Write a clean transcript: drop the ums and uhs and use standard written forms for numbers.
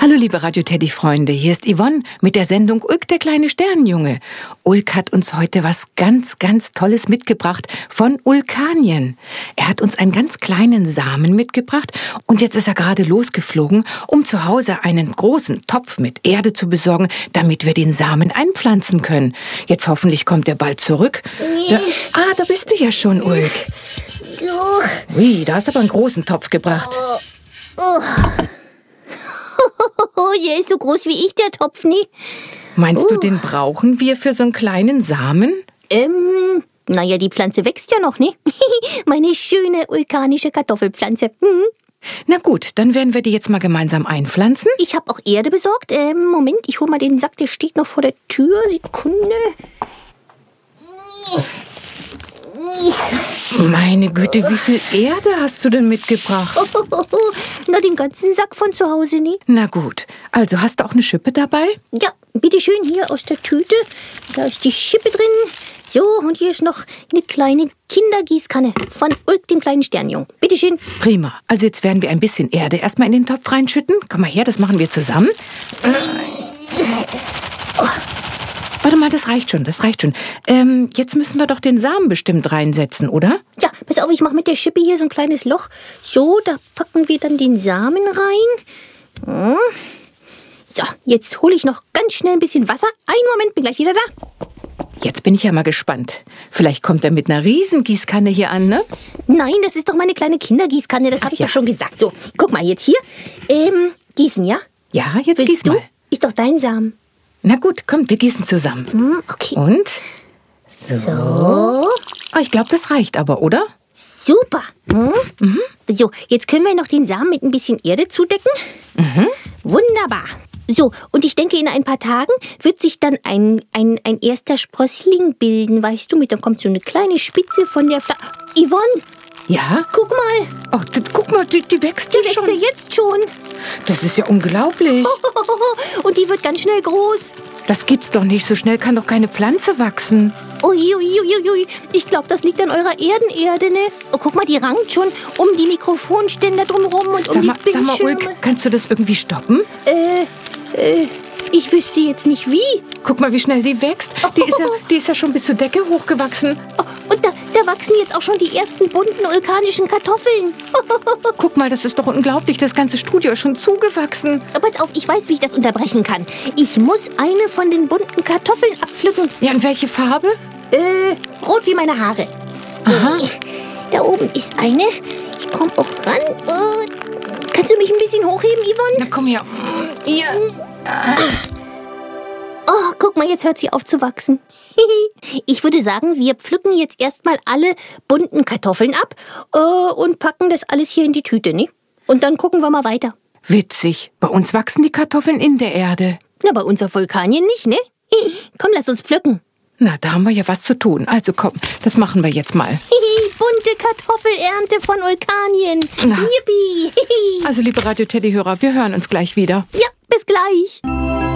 Hallo liebe Radio-Teddy-Freunde, hier ist Yvonne mit der Sendung Ulk, der kleine Sternenjunge. Ulk hat uns heute was ganz, ganz Tolles mitgebracht von Ulkanien. Er hat uns einen ganz kleinen Samen mitgebracht und jetzt ist er gerade losgeflogen, um zu Hause einen großen Topf mit Erde zu besorgen, damit wir den Samen einpflanzen können. Jetzt hoffentlich kommt er bald zurück. Da bist du ja schon, Ulk. Ui, da hast du aber einen großen Topf gebracht. Der ist so groß wie ich, der Topf, nie. Meinst du, den brauchen wir für so einen kleinen Samen? Naja, die Pflanze wächst ja noch, ne? Meine schöne vulkanische Kartoffelpflanze. Na gut, dann werden wir die jetzt mal gemeinsam einpflanzen. Ich habe auch Erde besorgt. Moment, ich hole mal den Sack, der steht noch vor der Tür. Sekunde. Meine Güte, wie viel Erde hast du denn mitgebracht? Na, den ganzen Sack von zu Hause, nie. Na gut, also hast du auch eine Schippe dabei? Ja, bitteschön, hier aus der Tüte. Da ist die Schippe drin. So, und hier ist noch eine kleine Kindergießkanne von Ulk, dem kleinen Sternjungen. Bitteschön. Prima, also jetzt werden wir ein bisschen Erde erstmal in den Topf reinschütten. Komm mal her, das machen wir zusammen. Warte mal, das reicht schon, jetzt müssen wir doch den Samen bestimmt reinsetzen, oder? Ja, pass auf, ich mache mit der Schippe hier so ein kleines Loch. So, da packen wir dann den Samen rein. So, jetzt hole ich noch ganz schnell ein bisschen Wasser. Einen Moment, bin gleich wieder da. Jetzt bin ich ja mal gespannt. Vielleicht kommt er mit einer Riesengießkanne hier an, ne? Nein, das ist doch meine kleine Kindergießkanne, das habe ich doch schon gesagt. So, guck mal jetzt hier. Gießen, ja? Ja, jetzt Willst gieß du? mal. Ist doch dein Samen. Na gut, komm, wir gießen zusammen. Okay. Und? So. Oh, ich glaube, das reicht aber, oder? Super. So, jetzt können wir noch den Samen mit ein bisschen Erde zudecken. Wunderbar. So, und ich denke, in ein paar Tagen wird sich dann ein erster Sprossling bilden, weißt du, dann kommt so eine kleine Spitze von der Yvonne, Ja? guck mal, Oh, guck mal, die wächst die ja wächst schon. ja jetzt schon. Das ist ja unglaublich. Und die wird ganz schnell groß. Das gibt's doch nicht. So schnell kann doch keine Pflanze wachsen. Uiuiuiui, ich glaube, das liegt an eurer Erdenerde, ne? Oh, guck mal, die rankt schon um die Mikrofonständer drumherum und um Sag die mal, Bildschirme. Ulk, kannst du das irgendwie stoppen? Ich wüsste jetzt nicht wie. Guck mal, wie schnell die wächst. Die ist ja schon bis zur Decke hochgewachsen. Oh, und da wachsen jetzt auch schon die ersten bunten vulkanischen Kartoffeln. Guck mal, das ist doch unglaublich. Das ganze Studio ist schon zugewachsen. Pass auf, ich weiß, wie ich das unterbrechen kann. Ich muss eine von den bunten Kartoffeln abpflücken. Ja, und welche Farbe? Rot wie meine Haare. Aha. Da oben ist eine. Ich komme auch ran. Kannst du mich ein bisschen hochheben, Yvonne? Na komm her. Hier. Oh, guck mal, jetzt hört sie auf zu wachsen. Ich würde sagen, wir pflücken jetzt erstmal alle bunten Kartoffeln ab und packen das alles hier in die Tüte, ne? Und dann gucken wir mal weiter. Witzig. Bei uns wachsen die Kartoffeln in der Erde. Na, bei uns auf Vulkanien nicht, ne? Komm, lass uns pflücken. Na, da haben wir ja was zu tun. Also komm, das machen wir jetzt mal. Bunte Kartoffelernte von Vulkanien. Na. Yippie. Also liebe Radio-Teddy-Hörer, wir hören uns gleich wieder. Ja, bis gleich.